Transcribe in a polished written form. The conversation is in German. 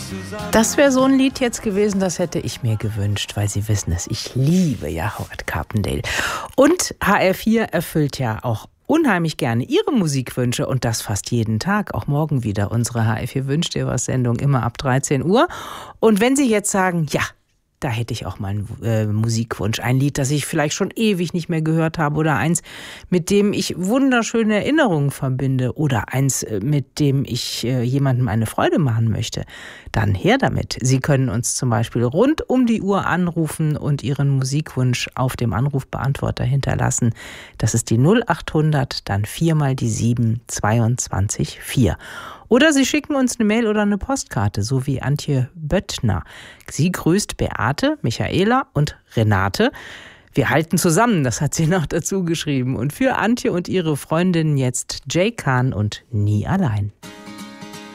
Das wäre so ein Lied jetzt gewesen, das hätte ich mir gewünscht, weil Sie wissen es, ich liebe ja Howard Carpendale. Und HR4 erfüllt ja auch unheimlich gerne Ihre Musikwünsche und das fast jeden Tag, auch morgen wieder unsere HR4 Wünscht dir was Sendung, immer ab 13 Uhr. Und wenn Sie jetzt sagen, ja, da hätte ich auch mal einen Musikwunsch. Ein Lied, das ich vielleicht schon ewig nicht mehr gehört habe oder eins, mit dem ich wunderschöne Erinnerungen verbinde oder eins, mit dem ich jemandem eine Freude machen möchte. Dann her damit. Sie können uns zum Beispiel rund um die Uhr anrufen und Ihren Musikwunsch auf dem Anrufbeantworter hinterlassen. Das ist die 0800, dann 4 mal die 7, 22 4. Oder Sie schicken uns eine Mail oder eine Postkarte, so wie Antje Böttner. Sie grüßt Beate, Michaela und Renate. Wir halten zusammen, das hat sie noch dazu geschrieben. Und für Antje und ihre Freundinnen jetzt Jay Khan und Nie allein.